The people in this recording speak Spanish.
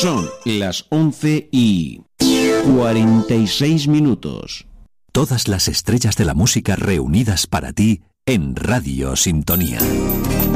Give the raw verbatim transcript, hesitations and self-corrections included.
Son las once y cuarenta y seis minutos. Todas las estrellas de la música reunidas para ti en Radio Sintonía.